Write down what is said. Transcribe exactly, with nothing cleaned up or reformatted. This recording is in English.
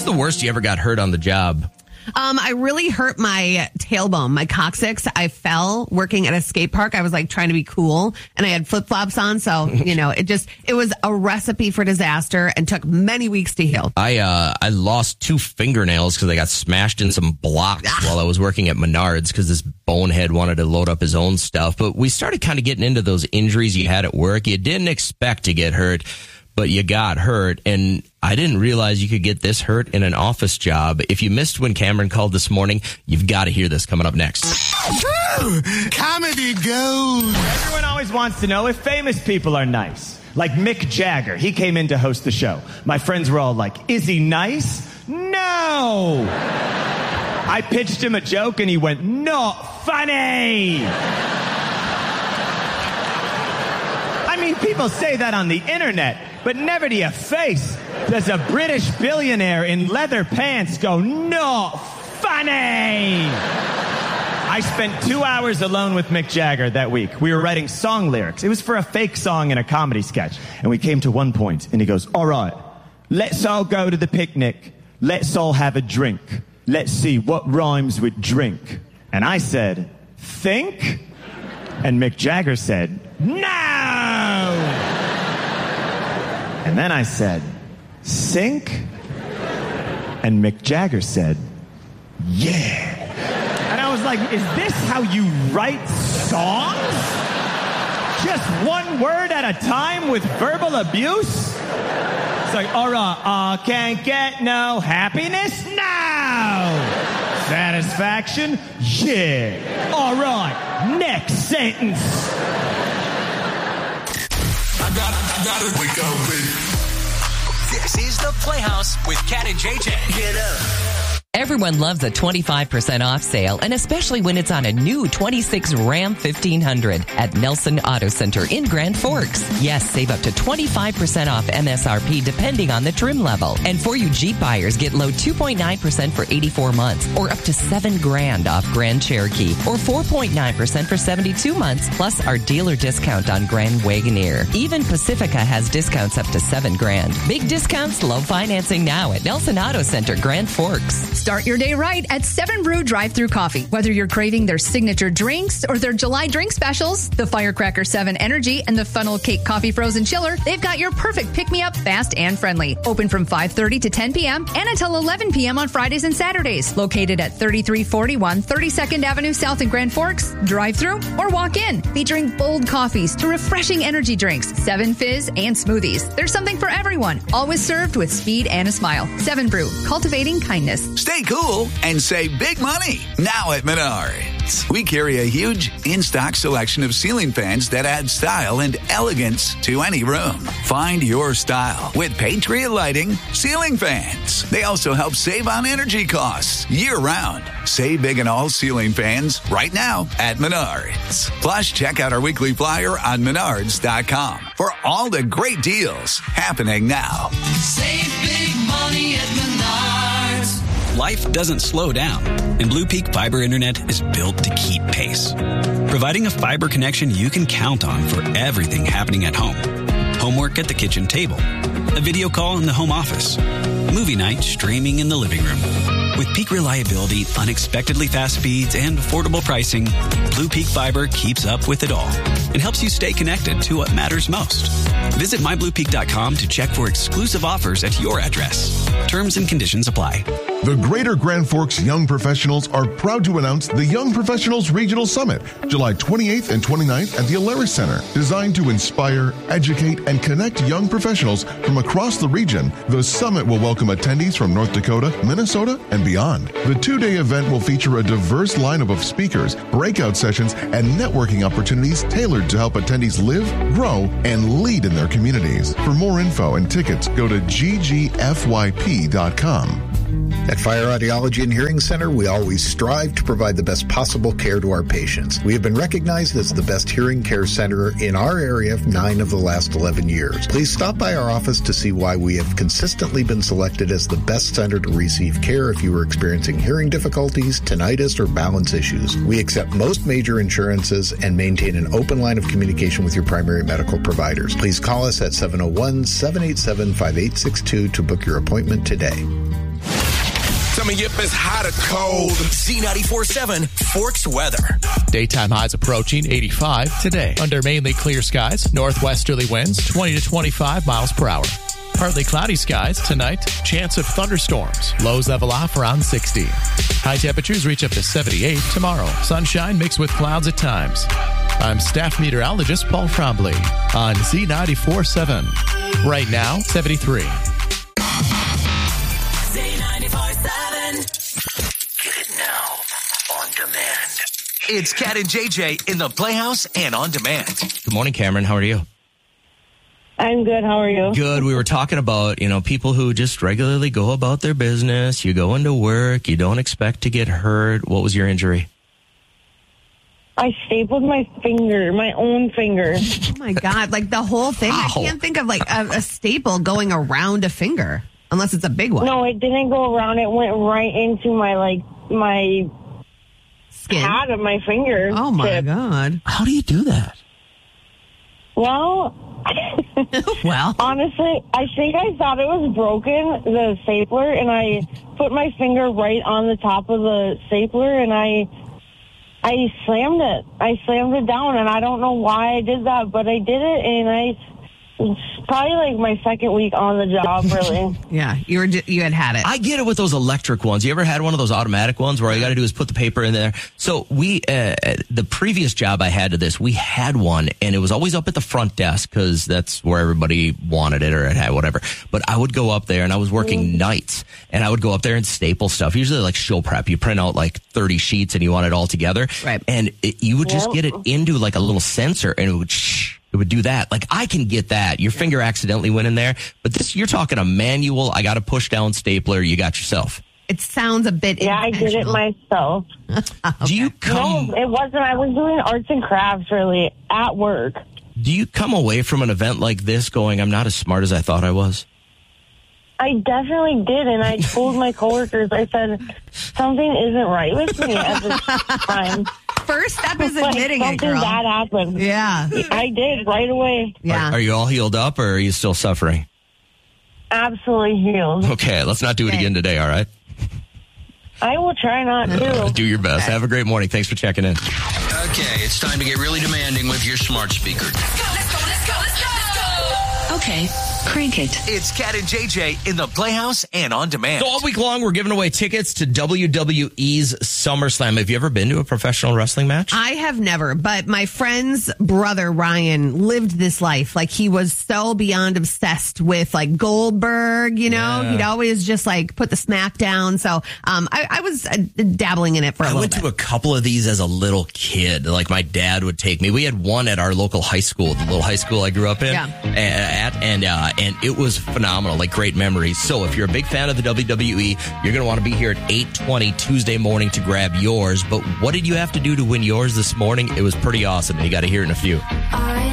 What's the worst you ever got hurt on the job? Um, I really hurt my tailbone, my coccyx. I fell working at a skate park. I was like trying to be cool and I had flip flops on. So, you know, it just, it was a recipe for disaster and took many weeks to heal. I, uh, I lost two fingernails because I got smashed in some blocks ah. while I was working at Menards because this bonehead wanted to load up his own stuff. But we started kind of getting into those injuries you had at work. You didn't expect to get hurt, but you got hurt. And I didn't realize you could get this hurt in an office job. If you missed when Cameron called this morning, you've got to hear this coming up next. Woo! Comedy gold. Everyone always wants to know if famous people are nice. Like Mick Jagger. He came in to host the show. My friends were all like, is he nice? No! I pitched him a joke and he went, not funny! I mean, people say that on the internet, but never to your face does a British billionaire in leather pants go, not funny! I spent two hours alone with Mick Jagger that week. We were writing song lyrics. It was for a fake song in a comedy sketch. And we came to one point, and he goes, all right, let's all go to the picnic. Let's all have a drink. Let's see what rhymes with drink. And I said, think? And Mick Jagger said, no! And then I said, sink? And Mick Jagger said, yeah. And I was like, is this how you write songs? Just one word at a time with verbal abuse? It's like, all right, I uh, can't get no happiness now. Satisfaction? Yeah. All right, next sentence. I got it, I got it. Wake up, baby. This is The Playhouse with Cat and J J. Get up. Everyone loves a twenty-five percent off sale, and especially when it's on a new twenty-six Ram fifteen hundred at Nelson Auto Center in Grand Forks. Yes, save up to twenty-five percent off M S R P depending on the trim level. And for you Jeep buyers, get low two point nine percent for eighty-four months or up to seven grand off Grand Cherokee or four point nine percent for seventy-two months plus our dealer discount on Grand Wagoneer. Even Pacifica has discounts up to seven grand. Big discounts, low financing now at Nelson Auto Center, Grand Forks. Start your day right at Seven Brew Drive-Thru Coffee. Whether you're craving their signature drinks or their July drink specials, the Firecracker seven Energy and the Funnel Cake Coffee Frozen Chiller, they've got your perfect pick-me-up, fast and friendly. Open from five thirty to ten p.m. and until eleven p.m. on Fridays and Saturdays. Located at thirty-three forty-one thirty-second Avenue South in Grand Forks. Drive-thru or walk in. Featuring bold coffees to refreshing energy drinks, Seven Fizz, and smoothies. There's something for everyone. Always served with speed and a smile. Seven Brew, cultivating kindness. Stay cool and save big money now at Menards. We carry a huge in-stock selection of ceiling fans that add style and elegance to any room. Find your style with Patriot Lighting ceiling fans. They also help save on energy costs year-round. Save big on all ceiling fans right now at Menards. Plus, check out our weekly flyer on menards dot com for all the great deals happening now. Save big money at Menards. Life doesn't slow down, and Blue Peak Fiber Internet is built to keep pace, providing a fiber connection you can count on for everything happening at home. Homework at the kitchen table, a video call in the home office, movie night streaming in the living room. With peak reliability, unexpectedly fast speeds, and affordable pricing, Blue Peak Fiber keeps up with it all and helps you stay connected to what matters most. Visit my blue peak dot com to check for exclusive offers at your address. Terms and conditions apply. The Greater Grand Forks Young Professionals are proud to announce the Young Professionals Regional Summit, July twenty-eighth and twenty-ninth at the Alaris Center. Designed to inspire, educate, and connect young professionals from across the region, the summit will welcome attendees from North Dakota, Minnesota, and beyond. The two-day event will feature a diverse lineup of speakers, breakout sessions, and networking opportunities tailored to help attendees live, grow, and lead in their communities. For more info and tickets, go to g g f y p dot com. At Fire Audiology and Hearing Center, we always strive to provide the best possible care to our patients. We have been recognized as the best hearing care center in our area for nine of the last eleven years. Please stop by our office to see why we have consistently been selected as the best center to receive care if you are experiencing hearing difficulties, tinnitus, or balance issues. We accept most major insurances and maintain an open line of communication with your primary medical providers. Please call us at seven oh one, seven eight seven, five eight six two to book your appointment today. me if it's hot or cold. Z ninety-four point seven Forks weather. Daytime highs approaching eighty-five today. Under mainly clear skies, northwesterly winds twenty to twenty-five miles per hour. Partly cloudy skies tonight. Chance of thunderstorms. Lows level off around sixty. High temperatures reach up to seventy-eight tomorrow. Sunshine mixed with clouds at times. I'm staff meteorologist Paul Trombley on Z ninety-four point seven. Right now, seventy-three. Z ninety-four point seven. Get it now on demand. It's Cat and J J in the Playhouse and on demand. Good morning, Cameron. How are you? I'm good. How are you? Good. We were talking about, you know, people who just regularly go about their business. You go into work. You don't expect to get hurt. What was your injury? I stapled my finger, my own finger. Oh, my God. Like the whole thing? Ow. I can't think of like a, a staple going around a finger, unless it's a big one. No, it didn't go around. It went right into my, like, my Skin. pad of my finger. Oh, my tip. God. How do you do that? Well... well, honestly, I think I thought it was broken, the stapler, and I put my finger right on the top of the stapler, and I I slammed it. I slammed it down, and I don't know why I did that, but I did it, and I it's probably like my second week on the job, really. Yeah, you were you had had it. I get it with those electric ones. You ever had one of those automatic ones where all you got to do is put the paper in there? So we, uh, the previous job I had to this, we had one, and it was always up at the front desk because that's where everybody wanted it or it had whatever. But I would go up there, and I was working mm. nights, and I would go up there and staple stuff. Usually like show prep, you print out like thirty sheets, and you want it all together, right? And it, you would just yep. get it into like a little sensor, and it would shh. It would do that. Like, I can get that. Your finger accidentally went in there. But this, you're talking a manual, I got to push down stapler, you got yourself. It sounds a bit Yeah, I did it myself. Okay. Do you come... No, it wasn't. I was doing arts and crafts, really, at work. Do you come away from an event like this going, I'm not as smart as I thought I was? I definitely did, and I told my coworkers, I said, something isn't right with me at this time. First step is Like, admitting it, something girl. bad happened. Yeah. I did, right away. Yeah. Are, are you all healed up, or are you still suffering? Absolutely healed. Okay, let's not do it Okay. again today, all right? I will try not to. Do your best. Have a great morning. Thanks for checking in. Okay, it's time to get really demanding with your smart speaker. Let's go, let's go, let's go, let's go, let's go. Okay, crank it. It's Cat and J J in the Playhouse and on demand. So all week long, we're giving away tickets to W W E's SummerSlam. Have you ever been to a professional wrestling match? I have never, but my friend's brother, Ryan, lived this life. Like, he was so beyond obsessed with, like, Goldberg, you know? Yeah. He'd always just, like, put the smack down. So um, I, I was uh, dabbling in it for a I little went bit. to a couple of these as a little kid. Like, my dad would take me. We had one at our local high school, the little high school I grew up in. Yeah. At, and, uh, and it was phenomenal, like great memories. So if you're a big fan of the W W E, you're going to want to be here at eight twenty Tuesday morning to grab yours. But what did you have to do to win yours this morning? It was pretty awesome. You got to hear it in a few.